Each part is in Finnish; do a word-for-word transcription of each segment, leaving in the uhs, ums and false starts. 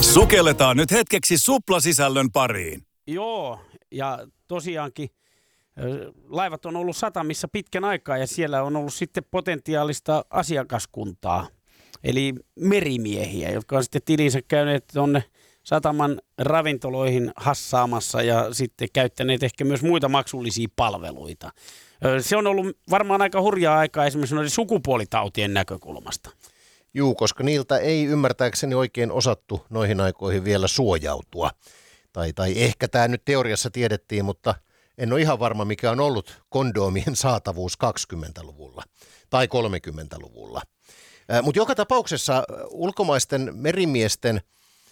Sukelletaan nyt hetkeksi suplasisällön pariin. Joo, ja tosiaankin laivat on ollut satamissa pitkän aikaa ja siellä on ollut sitten potentiaalista asiakaskuntaa. Eli merimiehiä, jotka on sitten tilinsä käyneet tuonne sataman ravintoloihin hassaamassa ja sitten käyttäneet ehkä myös muita maksullisia palveluita. Se on ollut varmaan aika hurjaa aikaa esimerkiksi noiden sukupuolitautien näkökulmasta. Juu, koska niiltä ei ymmärtääkseni oikein osattu noihin aikoihin vielä suojautua. Tai, tai ehkä tämä nyt teoriassa tiedettiin, mutta en ole ihan varma, mikä on ollut kondoomien saatavuus kaksikymmentäluvulla tai kolmekymmentäluvulla. Äh, mutta joka tapauksessa ulkomaisten merimiesten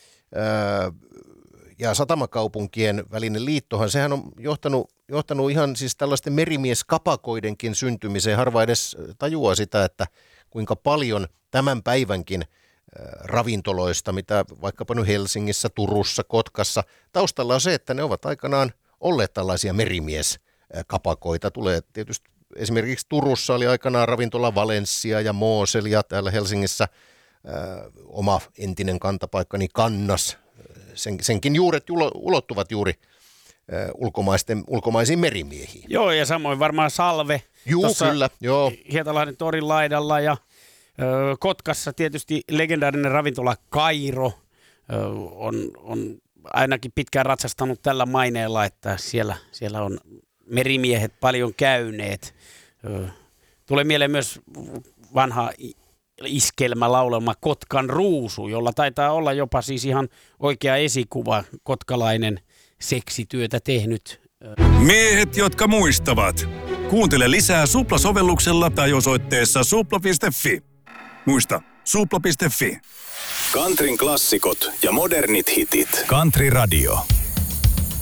äh, ja satamakaupunkien välinen liittohan, sehän on johtanut, johtanut ihan siis tällaisten merimieskapakoidenkin syntymiseen. Harva edes tajuaa sitä, että kuinka paljon tämän päivänkin ravintoloista, mitä vaikkapa nyt Helsingissä, Turussa, Kotkassa, taustalla on se, että ne ovat aikanaan olleet tällaisia merimieskapakoita. Tulee tietysti esimerkiksi Turussa oli aikanaan ravintola Valencia ja Mosel ja täällä Helsingissä ää, oma entinen kantapaikkani Kannas. Sen, senkin juuret ulottuvat juuri ää, ulkomaisten, ulkomaisiin merimiehiin. Joo, ja samoin varmaan Salve. Juu, kyllä, joo. Hietalahden torin laidalla ja ö, Kotkassa tietysti legendaarinen ravintola Kairo ö, on, on ainakin pitkään ratsastanut tällä maineella, että siellä, siellä on merimiehet paljon käyneet. Ö, tulee mieleen myös vanha iskelmälaulelma Kotkan ruusu, jolla taitaa olla jopa siis ihan oikea esikuva kotkalainen seksityötä tehnyt. Miehet, jotka muistavat. Kuuntele lisää Supla-sovelluksella tai osoitteessa supla piste fi. Muista, supla piste fi. Countryn klassikot ja modernit hitit. Country Radio.